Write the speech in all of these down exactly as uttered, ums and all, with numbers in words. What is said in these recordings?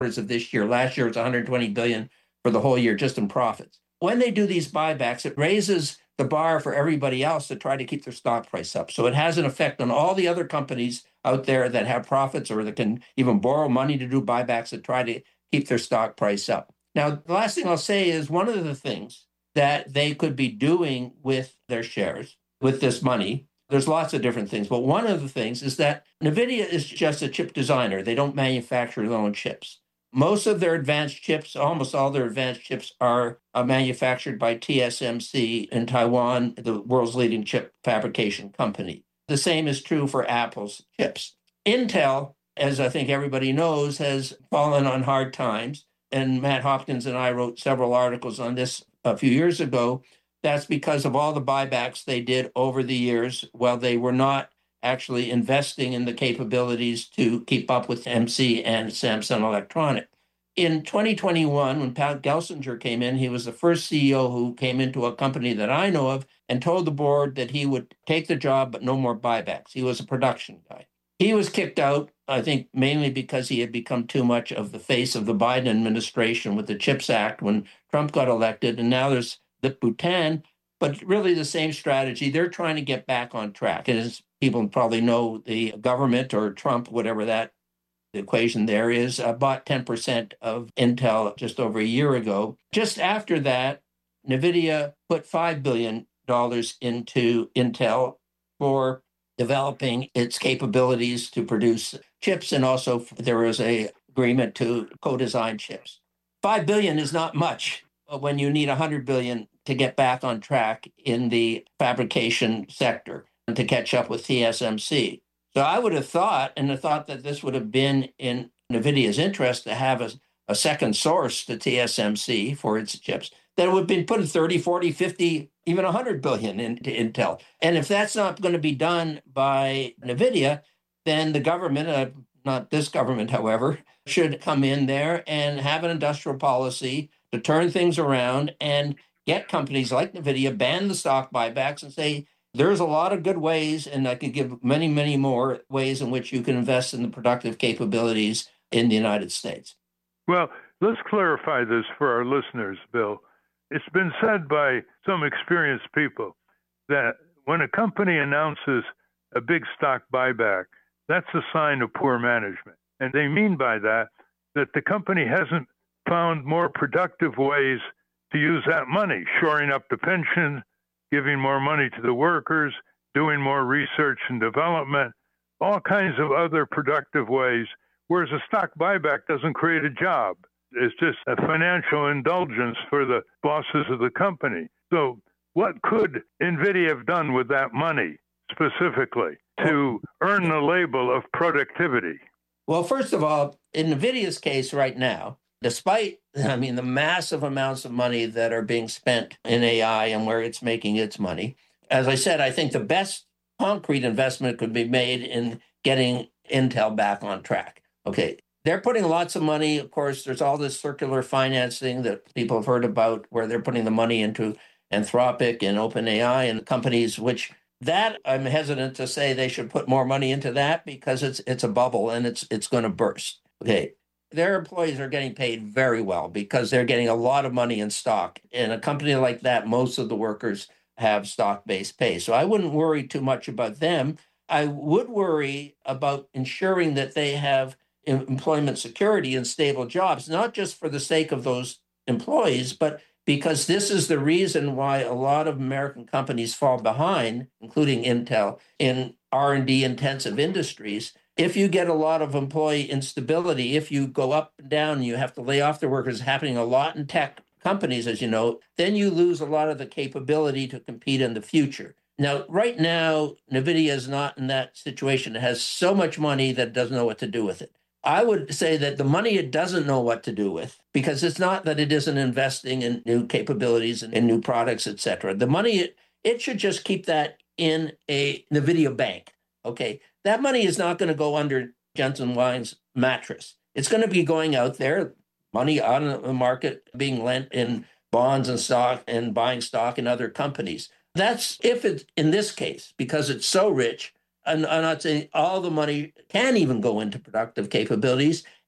of this year. Last year, it's one hundred twenty billion dollars for the whole year just in profits. When they do these buybacks, it raises the bar for everybody else to try to keep their stock price up. So it has an effect on all the other companies out there that have profits or that can even borrow money to do buybacks to try to keep their stock price up. Now, the last thing I'll say is one of the things that they could be doing with their shares, with this money, there's lots of different things, but one of the things is that NVIDIA is just a chip designer. They don't manufacture their own chips. Most of their advanced chips, almost all their advanced chips are uh, manufactured by T S M C in Taiwan, the world's leading chip fabrication company. The same is true for Apple's chips. Intel, as I think everybody knows, has fallen on hard times. And Matt Hopkins and I wrote several articles on this a few years ago. That's because of all the buybacks they did over the years while they were not actually investing in the capabilities to keep up with M C and Samsung Electronics. In twenty twenty-one, when Pat Gelsinger came in, he was the first C E O who came into a company that I know of and told the board that he would take the job, but no more buybacks. He was a production guy. He was kicked out, I think, mainly because he had become too much of the face of the Biden administration with the CHIPS Act when Trump got elected. And now there's Lip Bhutan, but really the same strategy. They're trying to get back on track. And as people probably know, the government or Trump, whatever that the equation there is, uh, bought ten percent of Intel just over a year ago. Just after that, NVIDIA put five billion dollars into Intel for developing its capabilities to produce chips, and also there was a agreement to co-design chips. five billion dollars is not much when you need one hundred billion dollars to get back on track in the fabrication sector and to catch up with T S M C. So I would have thought, and I thought that this would have been in NVIDIA's interest to have a, a second source to T S M C for its chips, that it would have been putting thirty, forty, fifty, even one hundred billion into Intel. And if that's not going to be done by NVIDIA, then the government, uh, not this government, however, should come in there and have an industrial policy to turn things around and get companies like NVIDIA, ban the stock buybacks and say, there's a lot of good ways, and I could give many, many more ways in which you can invest in the productive capabilities in the United States. Well, let's clarify this for our listeners, Bill. It's been said by some experienced people that when a company announces a big stock buyback, that's a sign of poor management. And they mean by that that the company hasn't found more productive ways to use that money, shoring up the pension, giving more money to the workers, doing more research and development, all kinds of other productive ways, whereas a stock buyback doesn't create a job. It's just a financial indulgence for the bosses of the company. So what could NVIDIA have done with that money specifically to earn the label of productivity? Well, first of all, in NVIDIA's case right now, despite, I mean, the massive amounts of money that are being spent in A I and where it's making its money, as I said, I think the best concrete investment could be made in getting Intel back on track. Okay, they're putting lots of money. Of course, there's all this circular financing that people have heard about where they're putting the money into Anthropic and OpenAI and companies, which that I'm hesitant to say they should put more money into that because it's it's a bubble and it's it's going to burst. Okay. Their employees are getting paid very well because they're getting a lot of money in stock. In a company like that, most of the workers have stock-based pay. So I wouldn't worry too much about them. I would worry about ensuring that they have employment security and stable jobs, not just for the sake of those employees, but because this is the reason why a lot of American companies fall behind, including Intel, in R and D intensive industries. If you get a lot of employee instability, if you go up and down and you have to lay off the workers, happening a lot in tech companies, as you know, then you lose a lot of the capability to compete in the future. Now, right now, NVIDIA is not in that situation. It has so much money that it doesn't know what to do with it. I would say that the money it doesn't know what to do with, because it's not that it isn't investing in new capabilities and in new products, et cetera. The money, it, it should just keep that in a NVIDIA bank. Okay, that money is not going to go under Jensen Huang's mattress. It's going to be going out there, money on the market being lent in bonds and stock and buying stock in other companies. That's if it's in this case, because it's so rich, and I'm not saying all the money can even go into productive capabilities.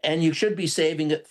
and you should be saving it